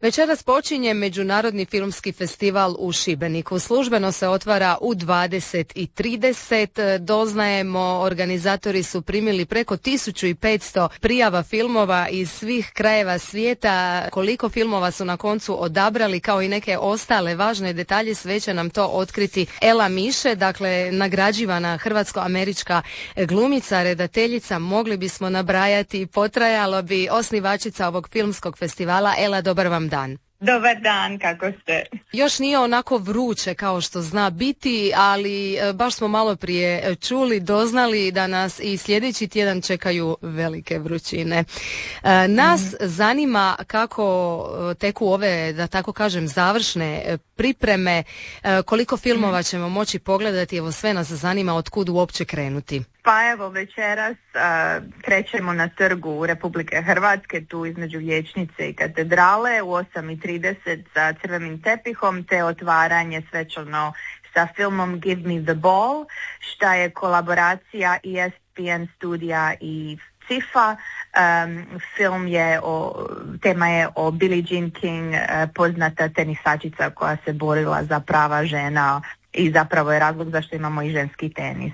Večeras počinje Međunarodni filmski festival u Šibeniku. Službeno se otvara u 20:30. Doznajemo, organizatori su primili preko 1500 prijava filmova iz svih krajeva svijeta. Koliko filmova su na koncu odabrali, kao i neke ostale važne detalje, sve će nam to otkriti Ela Miše, dakle nagrađivana hrvatsko-američka glumica, redateljica, mogli bismo nabrajati, potrajalo bi, osnivačica ovog filmskog festivala. Ela, dobar vam dan. Dobar dan, kako ste? Još nije onako vruće kao što zna biti, ali baš smo malo prije čuli, doznali da nas i sljedeći tjedan čekaju velike vrućine. Nas zanima kako teku ove, da tako kažem, završne pripreme, koliko filmova ćemo moći pogledati, evo sve nas zanima, otkud uopće krenuti. Pa evo, večeras krećemo na trgu Republike Hrvatske, tu između Vijećnice i Katedrale u 8:30 sa crvenim tepihom, te otvaranje svečano sa filmom Give Me the Ball, šta je kolaboracija ESPN studija i CIFA. Film je tema je o Billie Jean King, poznata tenisačica koja se borila za prava žena i zapravo je razlog zašto imamo i ženski tenis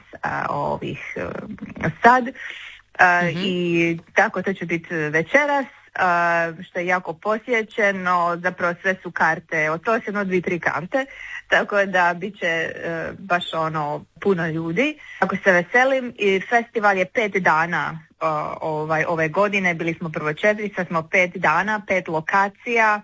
sad. I tako to će biti večeras, što je jako posjećeno, zapravo sve su karte, to je 2-3 karte, tako da bit će baš puno ljudi. Ako se veselim, i festival je 5 dana ove godine, bili smo prvo 4, sad smo 5 dana, 5 lokacija,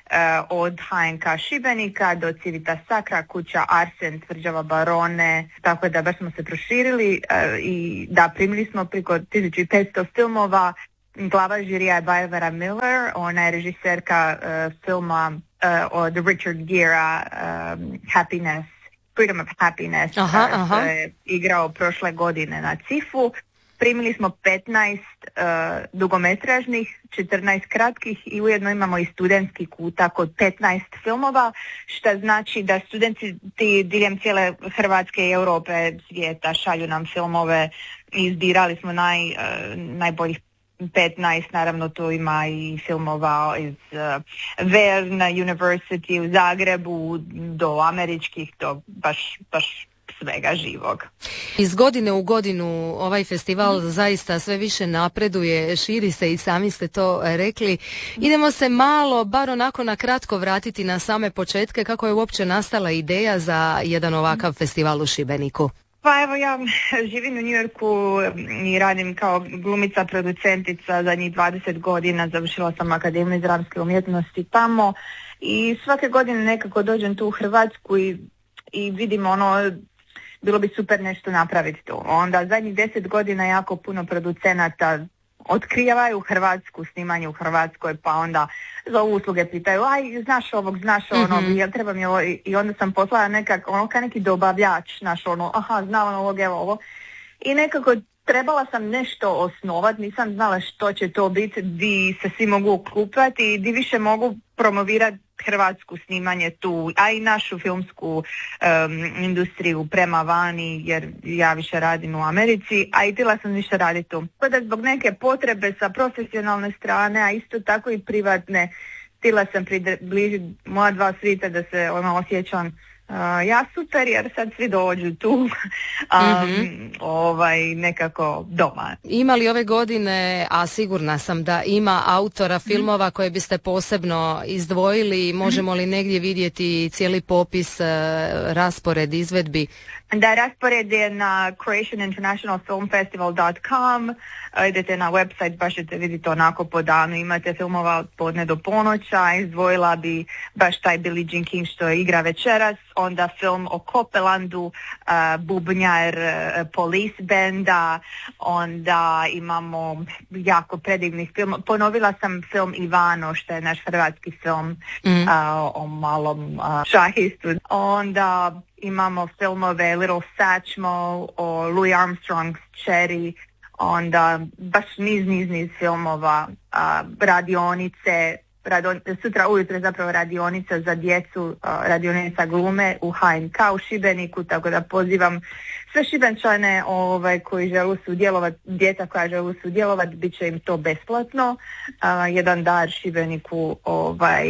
od HNK Šibenika do Civita Sacra, kuća Arsen, tvrđava Barone, tako da baš smo se proširili i da, primili smo preko 1500 filmova. Glava žirija je Barbara Miller, ona je režiserka filma od Richard Gera, Happiness, Freedom of Happiness, što je igrao prošle godine na CIF-u. Primili smo 15 dugometražnih, 14 kratkih i ujedno imamo i studentski kutak od 15 filmova, što znači da studenti diljem cijele Hrvatske i Europe, svijeta šalju nam filmove. Izbirali smo najboljih 15, naravno tu ima i filmova iz Verna University u Zagrebu do američkih, do baš svega živog. Iz godine u godinu ovaj festival zaista sve više napreduje, širi se i sami ste to rekli. Idemo se malo, bar onako na kratko, vratiti na same početke, kako je uopće nastala ideja za jedan ovakav festival u Šibeniku. Pa evo, ja živim u New Yorku i radim kao glumica, producentica zadnjih 20 godina, završila sam Akademiju dramske umjetnosti tamo i svake godine nekako dođem tu u Hrvatsku i vidim bilo bi super nešto napraviti tu. Onda zadnjih 10 godina jako puno producenata otkrivaju Hrvatsku, snimanje u Hrvatskoj, pa onda za usluge pitaju, znaš ovog, znaš jel treba mi ovo, i onda sam poslala neki dobavljač, zna ovog, evo ovo. I nekako trebala sam nešto osnovati, nisam znala što će to biti, di se svi mogu okupati i di više mogu promovirati hrvatsku snimanje tu, a i našu filmsku industriju prema vani, jer ja više radim u Americi, a i htjela sam više raditi tu. Da zbog neke potrebe sa profesionalne strane, a isto tako i privatne, htjela sam približiti moja dva svijeta da se osjećam ja super, jer sad svi dođu tu nekako doma. Ima li ove godine, a sigurna sam da ima, autora filmova koje biste posebno izdvojili? Možemo li negdje vidjeti cijeli popis, raspored izvedbi? Da, raspored je na CreationInternationalFilmFestival.com. Idete na website, baš ćete vidjeti onako po danu. Imate filmova od podne do ponoća. Izdvojila bi baš taj Billie Jean King što igra večeras. Onda film o Kopelandu, bubnjar Police Banda. Onda imamo jako predivnih film. Ponovila sam film Ivano, što je naš hrvatski film o malom šahistu. Onda imamo filmove Little Satchmo, o Louis Armstrong's Cherry, onda baš niz filmova, radionice, sutra ujutro je zapravo radionica za djecu, radionica glume u HNK u Šibeniku, tako da pozivam sve Šibenčane koji žele sudjelovati, djeca koja žele sudjelovati, bit će im to besplatno. Jedan dar Šibeniku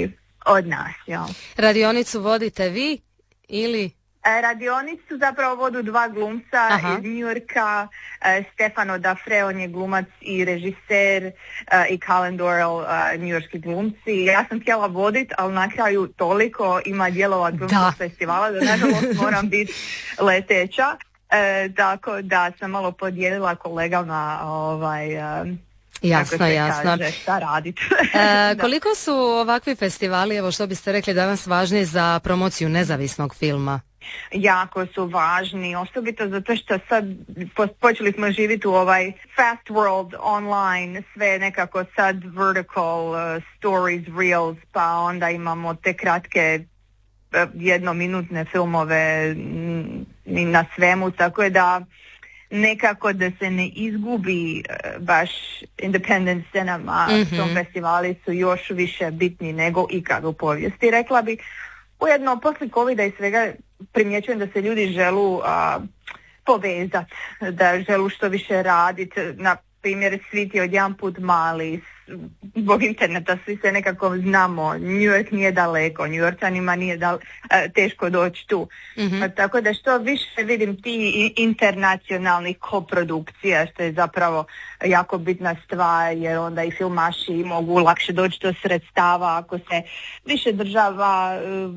Od nas, ja. Radionicu vodite vi ili? Radionicu zapravo vodu dva glumca iz New Yorka, Stefano D'Afre, on je glumac i režiser, i Colin Doral, njujorski glumci. Ja sam htjela voditi, ali na kraju toliko ima dijelova glumskog festivala da nažalost moram biti leteća. Tako da sam malo podijelila kolegama jasno. Kaže, šta raditi. Koliko su ovakvi festivali, evo što biste rekli danas, važni za promociju nezavisnog filma? Jako su važni, osobito zato što sad počeli smo živjeti u fast world online, sve nekako sad vertical stories, reels, pa onda imamo te kratke jednominutne filmove na svemu, tako da nekako da se ne izgubi baš independent scenama, film festivali su još više bitni nego ikad u povijesti, rekla bi. Ujedno, poslije covida i svega primjećujem da se ljudi želu povezati, da želu što više raditi. Na primjer, svi odjedan put mali, zbog interneta svi se nekako znamo, New York nije daleko, New Yorčanima nije teško doći tu. Tako da što više vidim ti internacionalnih koprodukcija, što je zapravo jako bitna stvar, jer onda i filmaši mogu lakše doći do sredstava ako se više država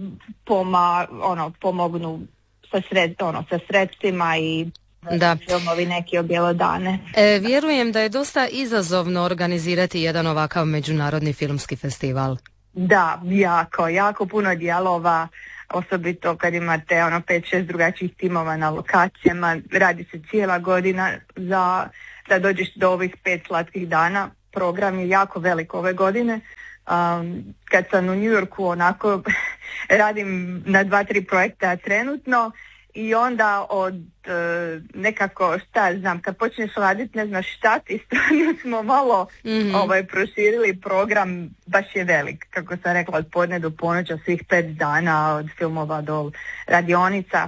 pomognu sa sredstvima i filmovi neki objelodane. Vjerujem da je dosta izazovno organizirati jedan ovakav međunarodni filmski festival. Da, jako puno dijelova, osobito kad imate 5-6 drugačijih timova na lokacijama, radi se cijela godina da dođeš do ovih 5 slatkih dana. Program je jako velik ove godine. Kad sam u New Yorku onako radim na 2-3 projekta trenutno i onda od nekako, kad počneš raditi ne znaš šta ti, stvarno smo malo proširili program, baš je velik, kako sam rekla, od podne do ponoća, svih 5 dana, od filmova do radionica,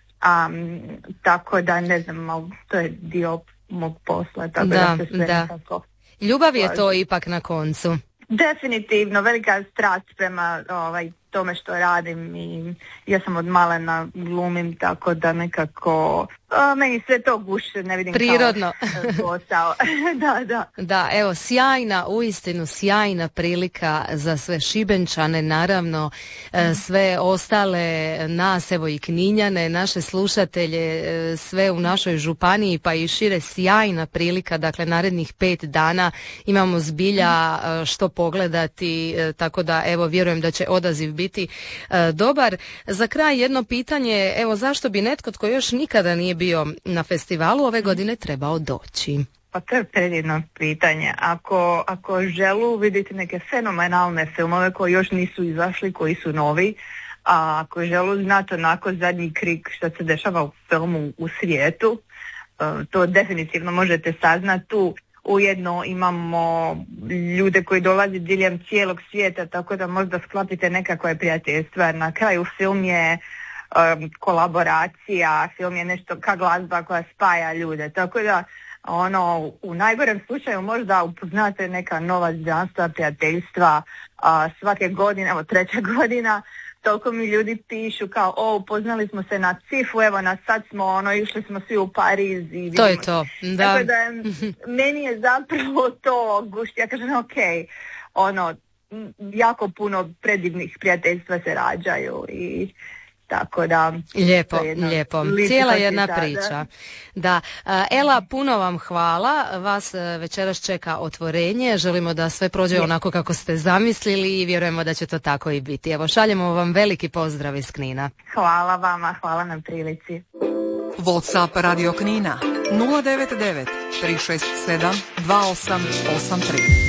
tako da ne znam, to je dio mog posla, tako da se sve nekako... Ljubav je to ipak na koncu. Definitivno, velika strast prema tome što radim i ja sam od malena glumim, tako da nekako meni sve to guše, ne vidim prirodno kao posao. Da, evo, uistinu sjajna prilika za sve Šibenčane, naravno sve ostale nas, evo i Kninjane, naše slušatelje, sve u našoj županiji pa i šire, sjajna prilika, dakle narednih 5 dana imamo zbilja što pogledati, tako da evo vjerujem da će odaziv biti dobar. Za kraj jedno pitanje, evo zašto bi netko tko još nikada nije bio na festivalu ove godine trebao doći? Pa to je predivno pitanje. Ako želu vidjeti neke fenomenalne filmove koji još nisu izašli, koji su novi, a ako želu znati onako zadnji krik što se dešava u filmu u svijetu, to definitivno možete saznati tu. Ujedno imamo ljude koji dolaze diljem cijelog svijeta, tako da možda sklapite nekakve prijateljstva. Na kraju film je kolaboracija, film je nešto ka glazba koja spaja ljude, tako da u najgorem slučaju možda upoznate neka nova znanstva, prijateljstva, svake godine, evo 3. godina, toliko mi ljudi pišu kao, upoznali smo se na CIF-u, evo sad smo išli smo svi u Pariz i to je to, da. Tako da meni je zapravo to gušt, ja kažem jako puno predivnih prijateljstva se rađaju i tako da... Lijepo. Cijela jedna priča. Da. Ela, puno vam hvala. Vas večeras čeka otvorenje. Želimo da sve prođe onako kako ste zamislili i vjerujemo da će to tako i biti. Evo, šaljemo vam veliki pozdrav iz Knina. Hvala vama, hvala na prilici. WhatsApp Radio Knina 099 367 2883.